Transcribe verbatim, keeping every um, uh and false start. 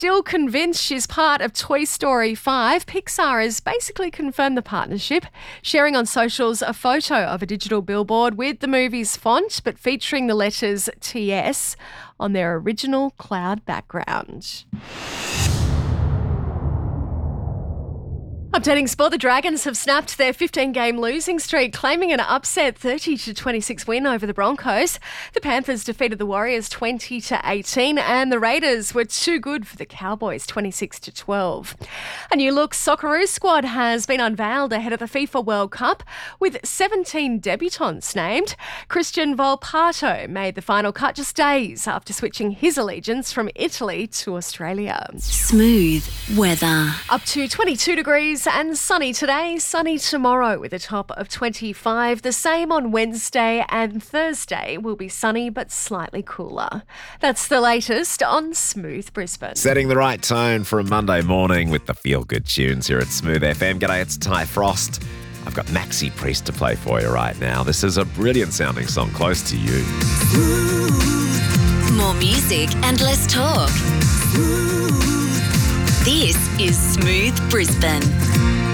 still convinced she's part of Toy Story five, Pixar has basically confirmed the partnership, sharing on socials a photo of a digital billboard with the movie's font, but featuring the letters T S on their original cloud background. Updating sport, the Dragons have snapped their fifteen-game losing streak, claiming an upset thirty to twenty-six win over the Broncos. The Panthers defeated the Warriors twenty to eighteen, and the Raiders were too good for the Cowboys twenty-six to twelve. A new look Socceroos squad has been unveiled ahead of the FIFA World Cup, with seventeen debutants named. Christian Volpato made the final cut just days after switching his allegiance from Italy to Australia. Smooth weather. Up to twenty-two degrees and sunny today, sunny tomorrow with a top of twenty-five. The same on Wednesday, and Thursday will be sunny but slightly cooler. That's the latest on Smooth Brisbane. Setting the right tone for a Monday morning with the feel-good tunes here at Smooth F M. G'day, it's Ty Frost. I've got Maxi Priest to play for you right now. This is a brilliant sounding song, Close to You. More music and less talk. This is Smooth Brisbane.